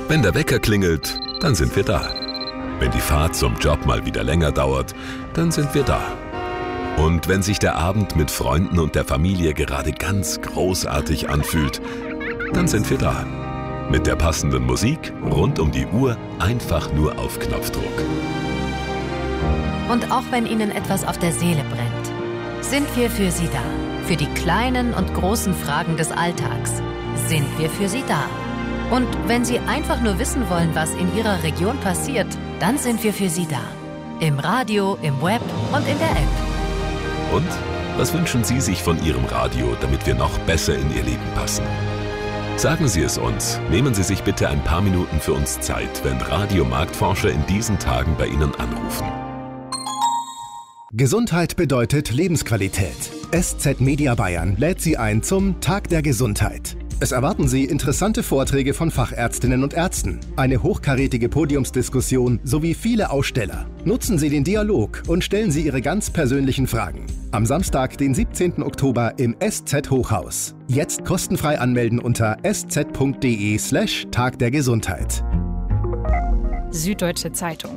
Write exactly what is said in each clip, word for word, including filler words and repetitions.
Wenn der Wecker klingelt, dann sind wir da. Wenn die Fahrt zum Job mal wieder länger dauert, dann sind wir da. Und wenn sich der Abend mit Freunden und der Familie gerade ganz großartig anfühlt, dann sind wir da. Mit der passenden Musik rund um die Uhr, einfach nur auf Knopfdruck. Und auch wenn Ihnen etwas auf der Seele brennt, sind wir für Sie da. Für die kleinen und großen Fragen des Alltags sind wir für Sie da. Und wenn Sie einfach nur wissen wollen, was in Ihrer Region passiert, dann sind wir für Sie da. Im Radio, im Web und in der App. Und was wünschen Sie sich von Ihrem Radio, damit wir noch besser in Ihr Leben passen? Sagen Sie es uns. Nehmen Sie sich bitte ein paar Minuten für uns Zeit, wenn Radiomarktforscher in diesen Tagen bei Ihnen anrufen. Gesundheit bedeutet Lebensqualität. S Z Media Bayern lädt Sie ein zum Tag der Gesundheit. Es erwarten Sie interessante Vorträge von Fachärztinnen und Ärzten, eine hochkarätige Podiumsdiskussion sowie viele Aussteller. Nutzen Sie den Dialog und stellen Sie Ihre ganz persönlichen Fragen. Am Samstag, den siebzehnten Oktober im S Z Hochhaus. Jetzt kostenfrei anmelden unter sz.de slash Tag der Gesundheit. Süddeutsche Zeitung.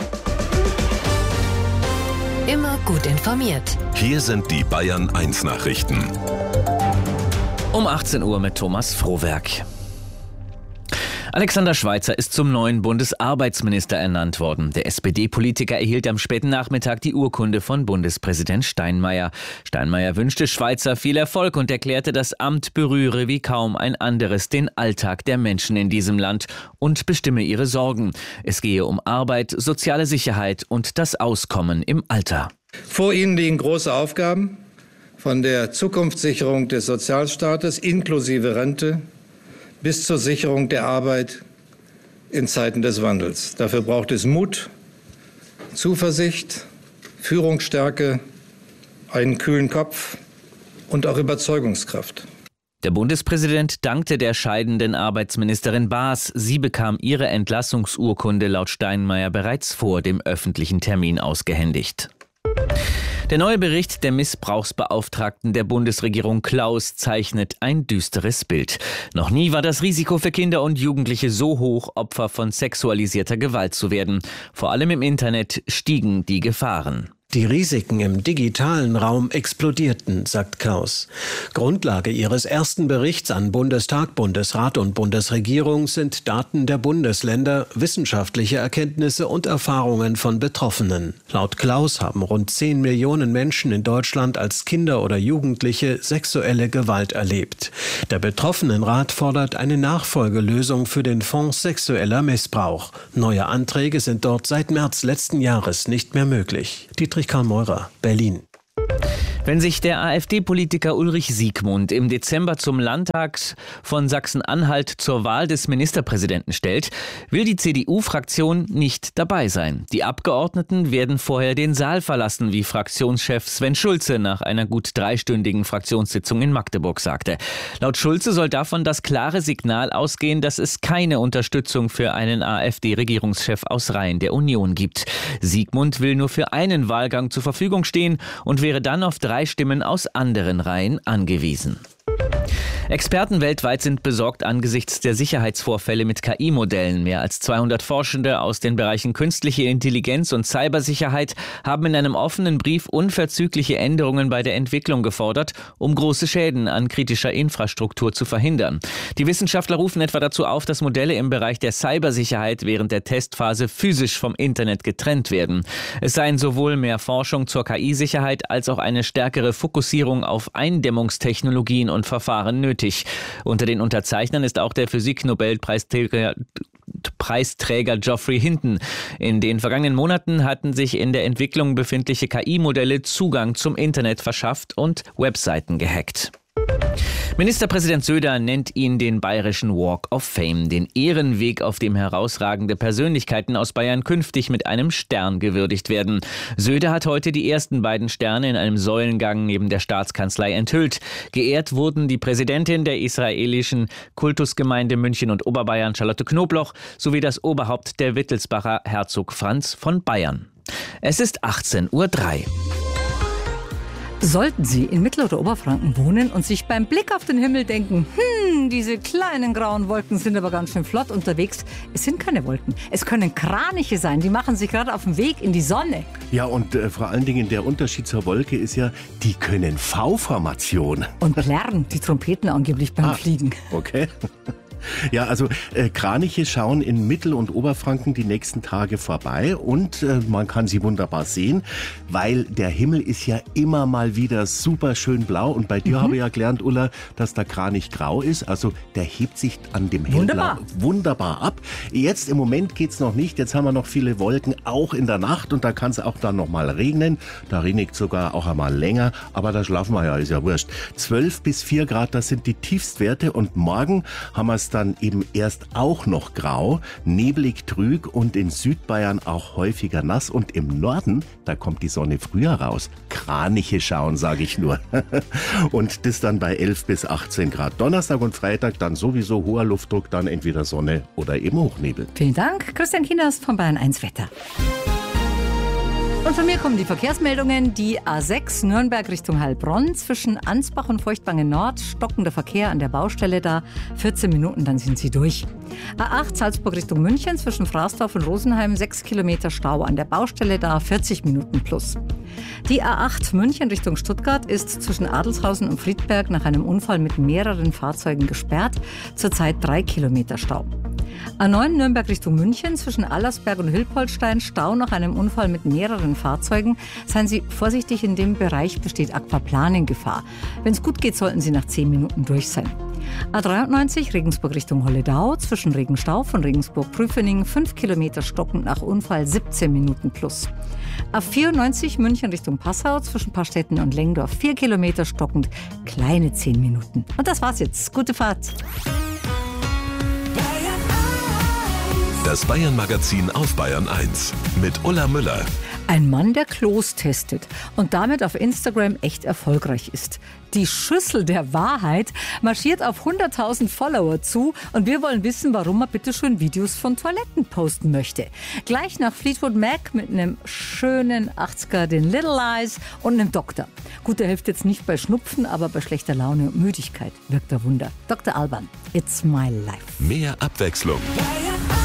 Immer gut informiert. Hier sind die Bayern eins Nachrichten. Um achtzehn Uhr mit Thomas Frohwerk. Alexander Schweitzer ist zum neuen Bundesarbeitsminister ernannt worden. Der S P D-Politiker erhielt am späten Nachmittag die Urkunde von Bundespräsident Steinmeier. Steinmeier wünschte Schweitzer viel Erfolg und erklärte, das Amt berühre wie kaum ein anderes den Alltag der Menschen in diesem Land und bestimme ihre Sorgen. Es gehe um Arbeit, soziale Sicherheit und das Auskommen im Alter. Vor Ihnen liegen große Aufgaben, von der Zukunftssicherung des Sozialstaates inklusive Rente bis zur Sicherung der Arbeit in Zeiten des Wandels. Dafür braucht es Mut, Zuversicht, Führungsstärke, einen kühlen Kopf und auch Überzeugungskraft. Der Bundespräsident dankte der scheidenden Arbeitsministerin Baas. Sie bekam ihre Entlassungsurkunde laut Steinmeier bereits vor dem öffentlichen Termin ausgehändigt. Der neue Bericht der Missbrauchsbeauftragten der Bundesregierung Klaus zeichnet ein düsteres Bild. Noch nie war das Risiko für Kinder und Jugendliche so hoch, Opfer von sexualisierter Gewalt zu werden. Vor allem im Internet stiegen die Gefahren. Die Risiken im digitalen Raum explodierten, sagt Klaus. Grundlage ihres ersten Berichts an Bundestag, Bundesrat und Bundesregierung sind Daten der Bundesländer, wissenschaftliche Erkenntnisse und Erfahrungen von Betroffenen. Laut Klaus haben rund zehn Millionen Menschen in Deutschland als Kinder oder Jugendliche sexuelle Gewalt erlebt. Der Betroffenenrat fordert eine Nachfolgelösung für den Fonds sexueller Missbrauch. Neue Anträge sind dort seit März letzten Jahres nicht mehr möglich. Dietrich Karl Meurer, Berlin. Wenn sich der AfD-Politiker Ulrich Siegmund im Dezember zum Landtag von Sachsen-Anhalt zur Wahl des Ministerpräsidenten stellt, will die C D U-Fraktion nicht dabei sein. Die Abgeordneten werden vorher den Saal verlassen, wie Fraktionschef Sven Schulze nach einer gut dreistündigen Fraktionssitzung in Magdeburg sagte. Laut Schulze soll davon das klare Signal ausgehen, dass es keine Unterstützung für einen AfD-Regierungschef aus Reihen der Union gibt. Siegmund will nur für einen Wahlgang zur Verfügung stehen und wäre dann auf drei Stimmen aus anderen Reihen angewiesen. Experten weltweit sind besorgt angesichts der Sicherheitsvorfälle mit K I-Modellen. Mehr als zweihundert Forschende aus den Bereichen künstliche Intelligenz und Cybersicherheit haben in einem offenen Brief unverzügliche Änderungen bei der Entwicklung gefordert, um große Schäden an kritischer Infrastruktur zu verhindern. Die Wissenschaftler rufen etwa dazu auf, dass Modelle im Bereich der Cybersicherheit während der Testphase physisch vom Internet getrennt werden. Es seien sowohl mehr Forschung zur K I-Sicherheit als auch eine stärkere Fokussierung auf Eindämmungstechnologien und Verfahren nötig. Unter den Unterzeichnern ist auch der Physik-Nobelpreisträger Preisträger Geoffrey Hinton. In den vergangenen Monaten hatten sich in der Entwicklung befindliche K I-Modelle Zugang zum Internet verschafft und Webseiten gehackt. Ministerpräsident Söder nennt ihn den bayerischen Walk of Fame, den Ehrenweg, auf dem herausragende Persönlichkeiten aus Bayern künftig mit einem Stern gewürdigt werden. Söder hat heute die ersten beiden Sterne in einem Säulengang neben der Staatskanzlei enthüllt. Geehrt wurden die Präsidentin der israelischen Kultusgemeinde München und Oberbayern, Charlotte Knobloch, sowie das Oberhaupt der Wittelsbacher, Herzog Franz von Bayern. Es ist achtzehn Uhr drei. Sollten Sie in Mittel- oder Oberfranken wohnen und sich beim Blick auf den Himmel denken, hm, Hm, diese kleinen grauen Wolken sind aber ganz schön flott unterwegs. Es sind keine Wolken, es können Kraniche sein. Die machen sich gerade auf den Weg in die Sonne. Ja, und äh, vor allen Dingen der Unterschied zur Wolke ist ja, die können V-Formation. Und plärren, die Trompeten angeblich beim ah, Fliegen. Okay. Ja, also äh, Kraniche schauen in Mittel- und Oberfranken die nächsten Tage vorbei und äh, man kann sie wunderbar sehen, weil der Himmel ist ja immer mal wieder super schön blau und bei dir mhm. habe ich ja gelernt, Ulla, dass der Kranich grau ist, also der hebt sich an dem Hellblau wunderbar, wunderbar ab. Jetzt im Moment geht's noch nicht, jetzt haben wir noch viele Wolken, auch in der Nacht und da kann es auch dann noch mal regnen, da regnet sogar auch einmal länger, aber da schlafen wir ja, ist ja wurscht. zwölf bis vier Grad, das sind die Tiefstwerte und morgen haben wir es dann eben erst auch noch grau, neblig trüg und in Südbayern auch häufiger nass und im Norden, da kommt die Sonne früher raus. Kraniche schauen, sage ich nur. Und das dann bei elf bis achtzehn Grad. Donnerstag und Freitag dann sowieso hoher Luftdruck, dann entweder Sonne oder eben Hochnebel. Vielen Dank, Christian Kieners von Bayern eins Wetter. Und von mir kommen die Verkehrsmeldungen. Die A sechs Nürnberg Richtung Heilbronn zwischen Ansbach und Feuchtwangen Nord. Stockender Verkehr an der Baustelle da. vierzehn Minuten, dann sind Sie durch. A acht Salzburg Richtung München zwischen Fraßdorf und Rosenheim. sechs Kilometer Stau an der Baustelle da. vierzig Minuten plus. Die A acht München Richtung Stuttgart ist zwischen Adelshausen und Friedberg nach einem Unfall mit mehreren Fahrzeugen gesperrt. Zurzeit drei Kilometer Stau. A neun Nürnberg Richtung München zwischen Allersberg und Hilpoltstein. Stau nach einem Unfall mit mehreren Fahrzeugen. Seien Sie vorsichtig, in dem Bereich besteht Aquaplaning-Gefahr. Wenn es gut geht, sollten Sie nach zehn Minuten durch sein. A dreiundneunzig Regensburg Richtung Holledau zwischen Regenstauf und Regensburg-Prüfening. fünf Kilometer stockend nach Unfall, siebzehn Minuten plus. A vierundneunzig München Richtung Passau zwischen Pastetten und Lengdorf. vier Kilometer stockend, kleine zehn Minuten. Und das war's jetzt. Gute Fahrt. Das Bayern-Magazin auf Bayern eins mit Ulla Müller. Ein Mann, der Klos testet und damit auf Instagram echt erfolgreich ist. Die Schüssel der Wahrheit marschiert auf hunderttausend Follower zu und wir wollen wissen, warum er bitte schön Videos von Toiletten posten möchte. Gleich nach Fleetwood Mac mit einem schönen achtziger, den Little Eyes und einem Doktor. Gut, der hilft jetzt nicht bei Schnupfen, aber bei schlechter Laune und Müdigkeit wirkt er Wunder. Doktor Alban, It's My Life. Mehr Abwechslung.